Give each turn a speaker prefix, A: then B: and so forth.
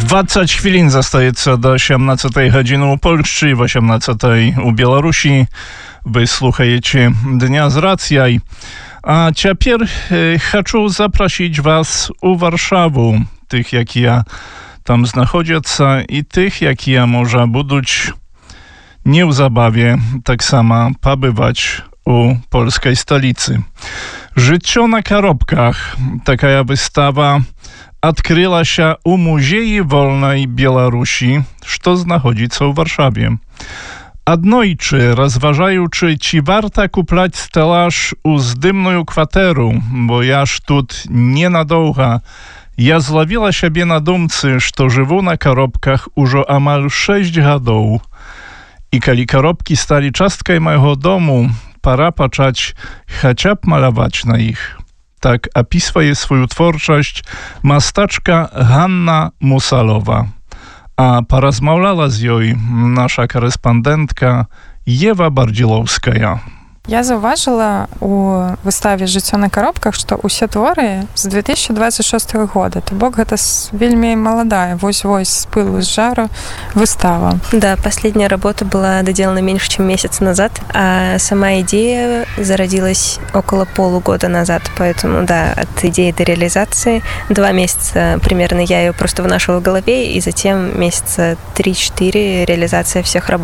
A: 20 хвілін застаецца до 17 гадзіны ў Польшчы, 18 у Беларусі. Вы слухаеце Дня з рацыяй. А цяпер хачу запрасіць вас у Варшаву, тых, якія там знаходзяцца, і тых, якія, можа, будуць неўзабаве таксама пабываць у польскай сталіцы. Жыццё на каробках. Такая выстава адкрылася ў музеі Вольнай Беларусі, што знаходзіцца ў Варшаве. Аднойчы, разважаючы, ці варта купляць стэлаж у здымную кватэру, бо я ж тут ненадоўга, я злавіла сябе на думцы, што жыву на каробках ужо амаль 6 гадоў. І калі каробкі сталі часткай майго дому, пора пачаць хаця б маляваць на іх. Так апісвае сваю творчасць мастачка Ганна Мусалова. А паразмаўляла з ёй наша корэспандэнтка Ева Бардзілоўская.
B: Я заўважыла у выставе «Жыццё на каробках», што ўсе творы з 2026 года. То бок гэта вельмі маладая, вось-вось з пылу, з жару выстава.
C: Да, последняя работа была доделана меньше, чем месяц назад, а сама идея зародилась около полугода назад. Поэтому, да, от идеи до реализации 2 месяца примерно я ее просто вынашивала в голове, и затем месяца 3-4 реализация всех работ.